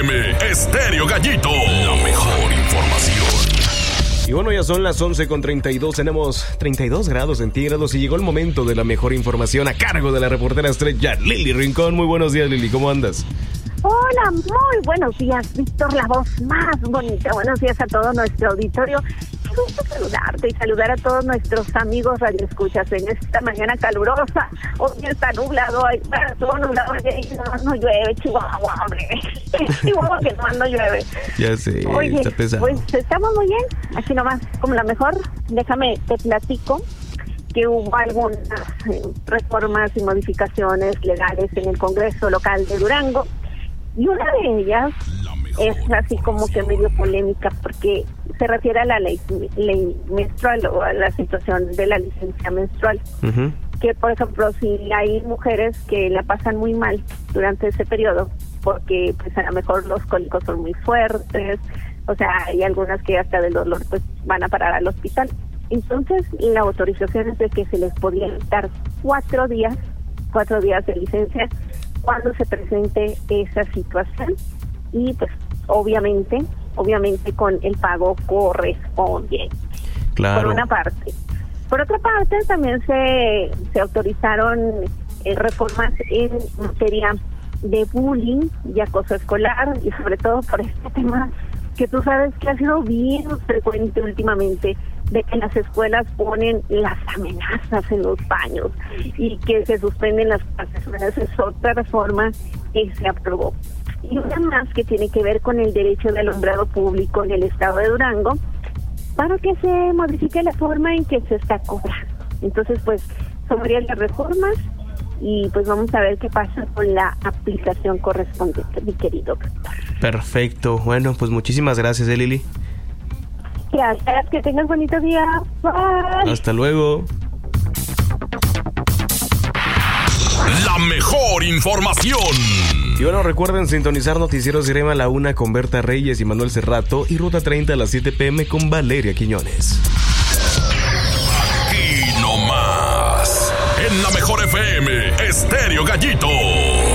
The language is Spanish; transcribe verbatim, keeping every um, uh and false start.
M, Estéreo Gallito, la mejor información. Y bueno, ya son las once con treinta y dos, tenemos treinta y dos grados centígrados y llegó el momento de la mejor información a cargo de la reportera estrella Lili Rincón. Muy buenos días, Lili, ¿cómo andas? Hola, muy buenos días, Víctor, la voz más bonita. Buenos días a todo nuestro auditorio. Qué gusto saludarte y saludar a todos nuestros amigos radioescuchas en esta mañana calurosa. Hoy está nublado, hay todo nublado, no, no llueve, Chihuahua, hombre. Chihuahua que no, no llueve. Ya sé, Oye, está pesado. Pues estamos muy bien, aquí nomás, como la mejor. Déjame, te platico que hubo algunas eh, reformas y modificaciones legales en el Congreso local de Durango. Y una de ellas es así como que medio polémica porque se refiere a la ley, ley menstrual o a la situación de la licencia menstrual. Uh-huh. Que, por ejemplo, si hay mujeres que la pasan muy mal durante ese periodo porque pues a lo mejor los cólicos son muy fuertes, o sea, hay algunas que hasta del dolor pues van a parar al hospital. Entonces, la autorización es de que se les podía dar cuatro días, cuatro días de licencia cuando se presente esa situación y pues obviamente, obviamente con el pago correspondiente. Claro. Por una parte. Por otra parte, también se, se autorizaron eh, reformas en materia de bullying y acoso escolar y sobre todo por este tema que tú sabes que ha sido bien frecuente últimamente, de que las escuelas ponen las amenazas en los baños y que se suspenden las clases. Esa es otra reforma que se aprobó. Y una más que tiene que ver con el derecho de alumbrado público en el estado de Durango, para que se modifique la forma en que se está cobrando. Entonces, pues, son varias las reformas y pues vamos a ver qué pasa con la aplicación correspondiente, mi querido doctor. Perfecto. Bueno, pues muchísimas gracias, ¿eh, Lili? Gracias, que tengas bonito día. Bye. Hasta luego. La mejor información. Y bueno, recuerden sintonizar Noticieros Crema a la una con Berta Reyes y Manuel Cerrato y Ruta treinta a las siete pm con Valeria Quiñones. Aquí nomás, en la mejor F M, Estéreo Gallito.